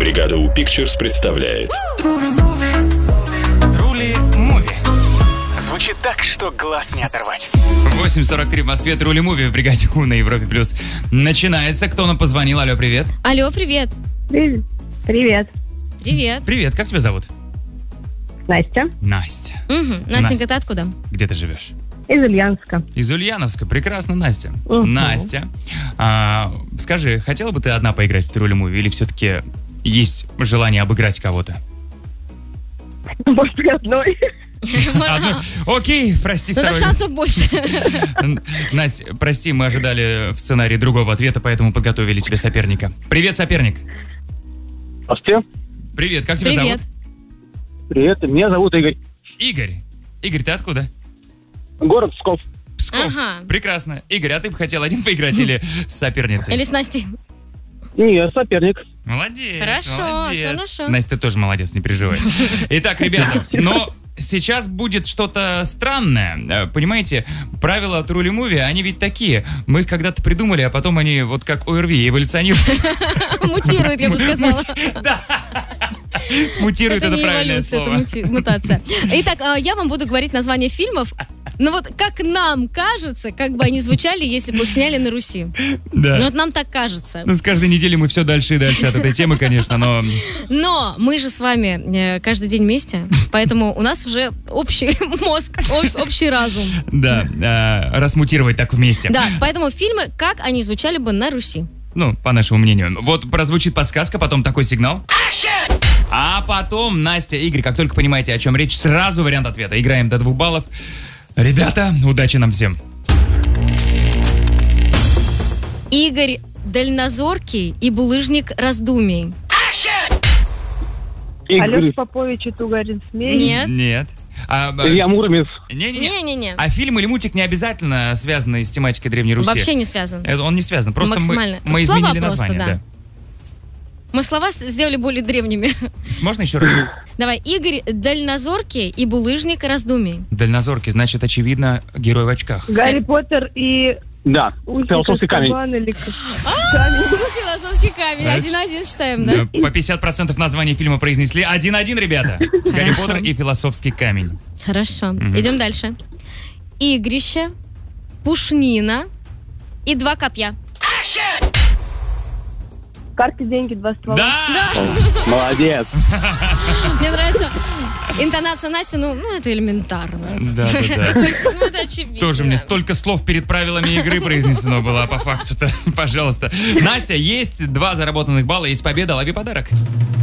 Бригада У Pictures представляет Трули Муви. Звучит так, что глаз не оторвать. 8:43 в Москве. Трули Муви в бригаде У на Европе Плюс. Начинается. Кто нам позвонил? Алло, привет. Алло, привет. Привет. Привет. Привет, как тебя зовут? Настя. Настя. Угу. Настенька, ты откуда? Где ты живешь? Из Ульяновска. Из Ульяновска. Прекрасно, Настя. Угу. Настя, скажи, хотела бы ты одна поиграть в Трули Муви или все-таки есть желание обыграть кого-то? Может, и одной. Одну? Окей, прости, Ну так второй. шансов больше. Настя, прости, мы ожидали в сценарии другого ответа, поэтому подготовили тебе соперника. Привет, соперник. Здравствуйте. Привет, как тебя Привет. зовут? Привет, меня зовут Игорь. Игорь. Игорь, ты откуда? Город Псков. Псков. Ага. Прекрасно. Игорь, а ты бы хотел один поиграть или с соперницей? Или с Настей. Не, соперник. Молодец. Хорошо, молодец. всё хорошо. Настя, ты тоже молодец, не переживай. Итак, ребята, но сейчас будет что-то странное. Понимаете, правила Трули Муви, они ведь такие. Мы их когда-то придумали, а потом они вот как ОРВИ эволюционируют. Мутирует, я бы сказала. Да. Мутирует, это не правильное эволюция, слово. это мутация. Итак, я вам буду говорить название фильмов. Ну вот как нам кажется, как бы они звучали, если бы их сняли на Руси. Да. Ну вот нам так кажется. Ну, с каждой неделей мы все дальше и дальше от этой темы, конечно, но... Но мы же с вами каждый день вместе, поэтому у нас уже общий мозг, общий разум. Да, расмутировать так вместе. Да, поэтому фильмы, как они звучали бы на Руси. Ну, по нашему мнению. Вот прозвучит подсказка, потом такой сигнал. А потом, Настя, Игорь, как только понимаете, о чем речь, сразу вариант ответа. Играем до 2 баллов. Ребята, удачи нам всем. Игорь Дальнозоркий и булыжник раздумий. Игорь. Алёша Попович и Тугарин Змей. Нет. Нет. Илья Муромец. Не-не-не. Не-не-не. А фильм или мультик не обязательно связаны с тематикой Древней Руси. Вообще не связан. Он не связан. Просто Максимально. мы Слова изменили просто, название. да. Мы слова сделали более древними. Можно еще раз? Давай. Игорь Дальнозоркий и булыжник раздумий. Дальнозоркий, значит, очевидно, герой в очках. Гарри Поттер и Да, Узник философский камень. Азкабана или Философский камень. Дальше. 1-1 считаем, да? По 50% названий фильма произнесли. 1-1, ребята. Гарри Поттер и философский камень. Хорошо. Идем дальше. Игрище, пушнина и 2 копья. карты, деньги, 2 ствола. Да! Молодец. Мне нравится интонация Насти, ну это элементарно. Да. Ну это очевидно. Тоже мне столько слов перед правилами игры произнесено было, а по факту-то, пожалуйста. Настя, есть 2 заработанных балла, есть победа, лови подарок.